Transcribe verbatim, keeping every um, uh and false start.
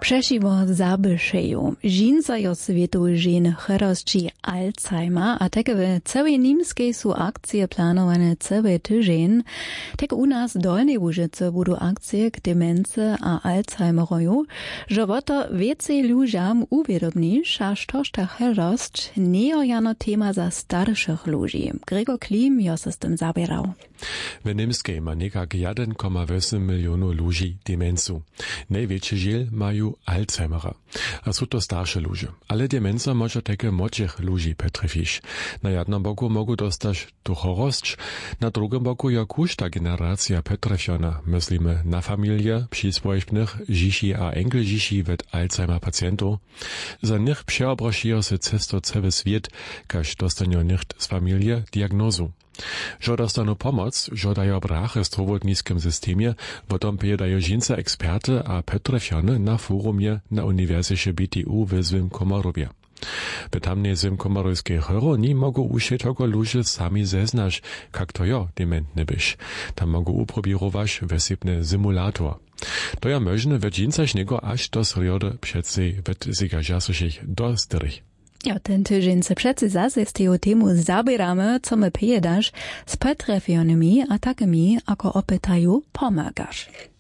Przesiwo zabyszeju. Żinca jo svetu żen chorosci Alzheimer, a tak w całej niemskiej są akcje planowane cały tydzień. Tak u nas dolnej Łużycy będą akcje k demence a Alzheimeroju, że to więcej ludziom uwiadomisz, aż toż ta chorost nie jano tema za starszych ludzi. Gregor Klim jo se z tym zabierał. W Niemskiej ma niekak jeden przecinek osiem milionu ludzi demencu. Największy dziel mają Alzheimera. A są to starsze ludzie. Ale demenca może takie młodszych ludzi potryfić. Na jednym boku mogą dostać tu chorost, na drugim boku jak ta generacja potryfiona. Myślimy na familię przyswojonych dzieci a enkel dzieci od Alzheimer pacjentów. Za nich przeobraziło się cesto cały świat, każ dostaną nicht z familii diagnozu. Że dostaną pomoc, że dają brachy w zdrowotnickim systemie, potem pojedają żince eksperty a potryfione na forumie na Uniwersytecie B T U w Złym Komorowie. W tamnej Złym Komorowskiej choroni mogą usieć tylko ludzie sami zeznać, jak to jo dementny byś. Tam mogą uprobirować wysybny symulator. To ja możne w dżincach niego aż do sredy przed w zigażasych do styrych. Ja, ten tydzień se przece zase z tego temu zabieramy, co my pojedasz z potrefionymi a takimi, ako opytają, pomagasz.